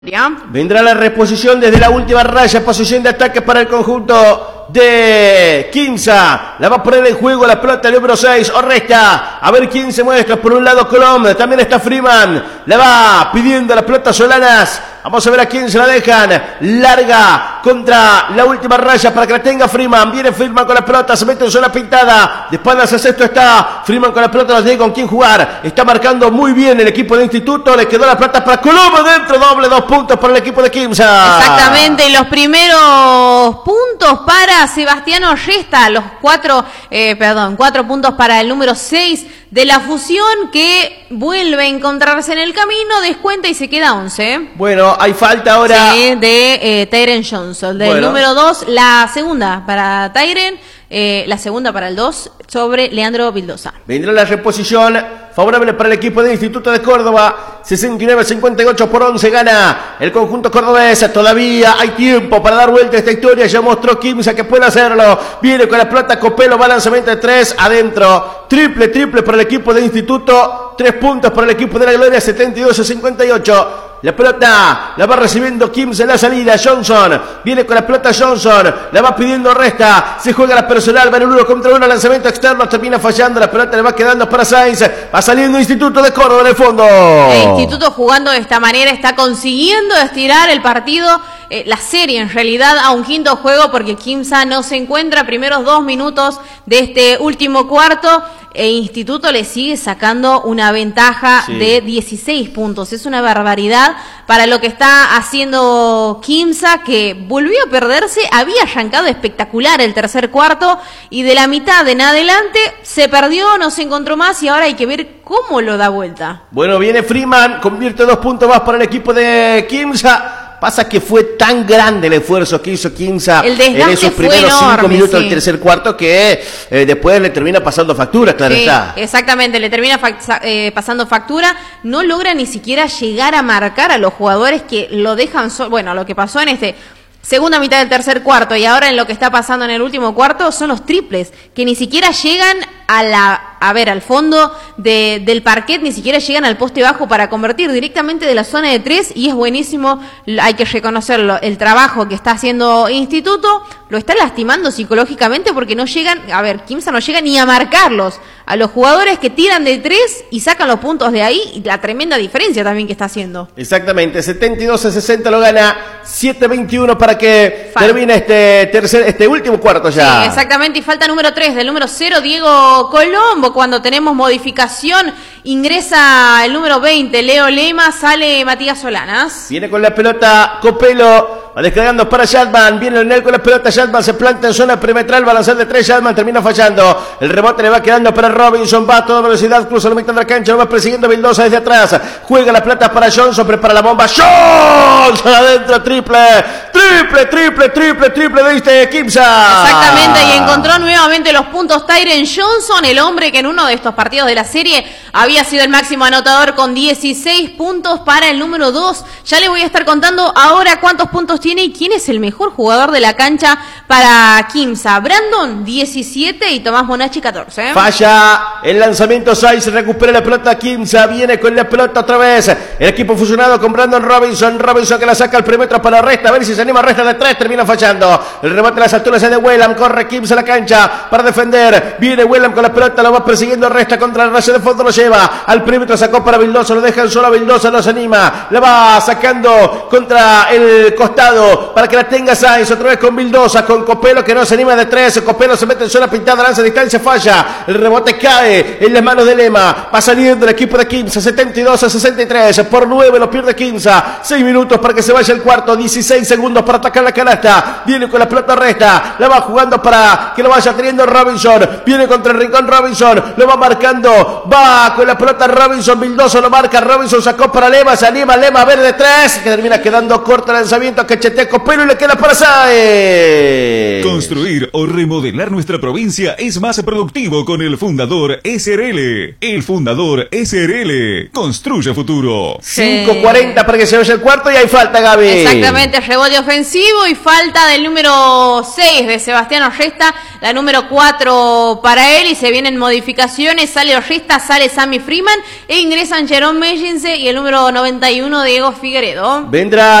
Vendrá la reposición desde la última raya, posición de ataque para el conjunto de Quimsa. La va a poner en juego la pelota el número 6, Orresta. A ver quién se muestra. Por un lado Colom, también está Freeman. La va pidiendo la pelota Solanas. Vamos a ver a quién se la dejan. Larga contra la última raya para que la tenga Freeman. Viene Freeman con la pelota, se mete en zona pintada. De espaldas a sexto está Freeman con la pelota, no tiene con quién jugar. Está marcando muy bien el equipo de Instituto. Le quedó la pelota para Colom adentro. Doble, 2 puntos para el equipo de Quimsa. Exactamente, los primeros puntos para Sebastián Orresta. Los 4 puntos para el número 6 de la Fusión, que vuelve a encontrarse en el camino, descuenta y se queda 11. Bueno, hay falta ahora. Sí, de Tyren Johnson. Del número 2, la segunda para Tyren, la segunda para el 2 sobre Leandro Vildosa. Vendrá la reposición favorable para el equipo del Instituto de Córdoba. 69-58 por 11 gana el conjunto cordobés. Todavía hay tiempo para dar vuelta a esta historia. Ya mostró Quimsa que puede hacerlo. Viene con la pelota Copelo, va lanzamiento de 3 adentro. Triple para el equipo del Instituto. 3 puntos para el equipo de la Gloria. 72-58. La pelota la va recibiendo Quimsa en la salida. Johnson viene con la pelota Johnson. La va pidiendo Resta. Se juega la personal. Va en 1 contra 1. Lanzamiento externo. Termina fallando. La pelota le va quedando para Sainz. Va saliendo Instituto de Córdoba en el fondo. El Instituto jugando de esta manera está consiguiendo estirar el partido. La serie en realidad a un quinto juego, porque Quimsa no se encuentra. Primeros 2 minutos de este último cuarto. E Instituto le sigue sacando una ventaja de 16 puntos. Es una barbaridad para lo que está haciendo Quimsa, que volvió a perderse. Había arrancado espectacular el tercer cuarto y de la mitad en adelante se perdió, no se encontró más y ahora hay que ver cómo lo da vuelta. Bueno, viene Freeman, convierte 2 puntos más para el equipo de Quimsa. Pasa que fue tan grande el esfuerzo que hizo Quimsa en esos primeros 5 minutos del tercer cuarto que después le termina pasando factura, claro está. Exactamente, le termina pasando factura. No logra ni siquiera llegar a marcar a los jugadores que lo dejan bueno, lo que pasó en este segunda mitad del tercer cuarto y ahora en lo que está pasando en el último cuarto son los triples, que ni siquiera llegan al fondo del parquet, ni siquiera llegan al poste bajo para convertir directamente de la zona de 3, y es buenísimo, hay que reconocerlo, el trabajo que está haciendo Instituto. Lo está lastimando psicológicamente porque no llegan, Quimsa no llega ni a marcarlos a los jugadores que tiran de 3 y sacan los puntos de ahí, y la tremenda diferencia también que está haciendo. Exactamente, 72-60 lo gana, 7-21 para que termine este último cuarto ya. Sí, exactamente, y falta número 3, del número 0, Diego Colombo. Cuando tenemos modificación, ingresa el número 20, Leo Lema, sale Matías Solanas. Viene con la pelota Copelo, va descargando para Shatman, viene Leonel con la pelota, Shatman se planta en zona perimetral, va a lanzar de 3, Shatman termina fallando, el rebote le va quedando para Robinson, va a toda velocidad, cruza la mitad de la cancha, lo va persiguiendo Vildosa desde atrás, juega la pelota para Johnson, prepara la bomba, Johnson adentro, triple de este Quimsa. Exactamente, y encontró nuevamente los puntos Tyren Johnson, el hombre que en uno de estos partidos de la serie había sido el máximo anotador con 16 puntos para el número 2. Ya le voy a estar contando ahora cuántos puntos tiene y quién es el mejor jugador de la cancha para Quimsa. Brandon, 17 y Tomás Bonacci, 14. Falla el lanzamiento, Sainz recupera la pelota, Quimsa viene con la pelota otra vez. El equipo fusionado con Brandon Robinson que la saca al perímetro para Resta, a ver si se anima. Resta de 3, termina fallando. El remate a las alturas es de Wellam, corre Quimsa a la cancha para defender. Viene Wellam con la pelota, lo va persiguiendo Resta contra el rayo de fondo, lo lleva al perímetro, sacó para Vildosa, lo dejan solo a Vildosa, no se anima, la va sacando contra el costado para que la tenga Sainz, otra vez con Vildosa, con Copelo que no se anima de 3, Copelo se mete en zona pintada, lanza a distancia, falla, el rebote cae en las manos de Lema, va saliendo el equipo de Quimsa, 72-63, por 9 lo pierde Quimsa, 6 minutos para que se vaya el cuarto, 16 segundos para atacar la canasta, viene con la pelota Resta, la va jugando para que lo vaya teniendo Robinson, viene contra el rincón Robinson, lo va marcando, va con la pelota Robinson, Vildosa lo marca, Robinson sacó para Lema, se anima Lema a ver de 3, que termina quedando corto el lanzamiento, que chetea Copelo y le queda para Sainz. Construir o remodelar nuestra provincia es más productivo con el Fundador SRL. El Fundador SRL construye futuro. 5:40 para que se vaya el cuarto y hay falta, Gaby. Exactamente, rebote ofensivo y falta del número 6 de Sebastián Orresta, la número 4 para él, y se vienen modificaciones, sale Orresta, sale Sammy Freeman e ingresan Jerome Mellense y el número 91 Diego Figueredo. Vendrá